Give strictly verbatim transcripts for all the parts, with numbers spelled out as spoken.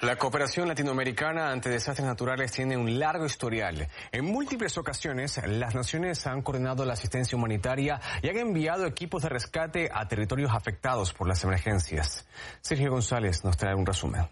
La cooperación latinoamericana ante desastres naturales tiene un largo historial. En múltiples ocasiones, las naciones han coordinado la asistencia humanitaria y han enviado equipos de rescate a territorios afectados por las emergencias. Sergio González nos trae un resumen.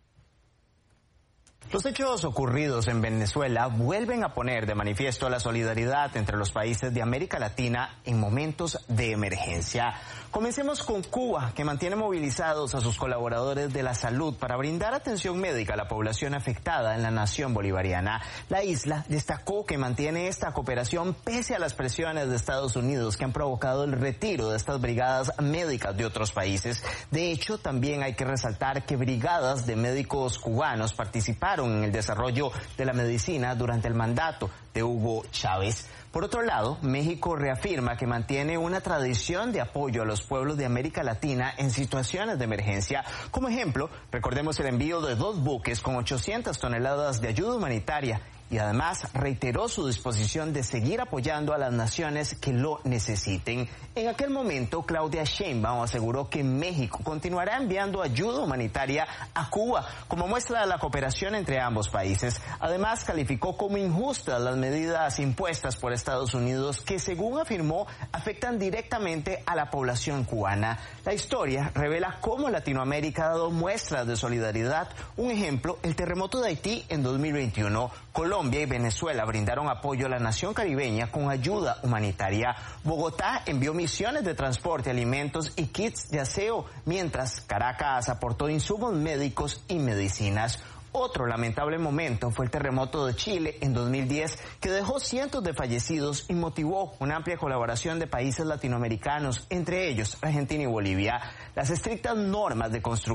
Los hechos ocurridos en Venezuela vuelven a poner de manifiesto la solidaridad entre los países de América Latina en momentos de emergencia. Comencemos con Cuba, que mantiene movilizados a sus colaboradores de la salud para brindar atención médica a la población afectada en la nación bolivariana. La isla destacó que mantiene esta cooperación pese a las presiones de Estados Unidos que han provocado el retiro de estas brigadas médicas de otros países. De hecho, también hay que resaltar que brigadas de médicos cubanos participaron en el desarrollo de la medicina durante el mandato de Hugo Chávez. Por otro lado, México reafirma que mantiene una tradición de apoyo a los pueblos de América Latina en situaciones de emergencia. Como ejemplo, recordemos el envío de dos buques con ochocientas toneladas de ayuda humanitaria y además reiteró su disposición de seguir apoyando a las naciones que lo necesiten. En aquel momento, Claudia Sheinbaum aseguró que México continuará enviando ayuda humanitaria a Cuba como muestra de la cooperación entre ambos países. Además, calificó como injustas las medidas impuestas por Estados Unidos que, según afirmó, afectan directamente a la población cubana. La historia revela cómo Latinoamérica ha dado muestras de solidaridad. Un ejemplo, el terremoto de Haití en dos mil veintiuno. Colombia y Venezuela brindaron apoyo a la nación caribeña con ayuda humanitaria. Bogotá envió misiones de transporte, alimentos y kits de aseo, mientras Caracas aportó insumos médicos y medicinas. Otro lamentable momento fue el terremoto de Chile en dos mil diez, que dejó cientos de fallecidos y motivó una amplia colaboración de países latinoamericanos, entre ellos Argentina y Bolivia. Las estrictas normas de construcción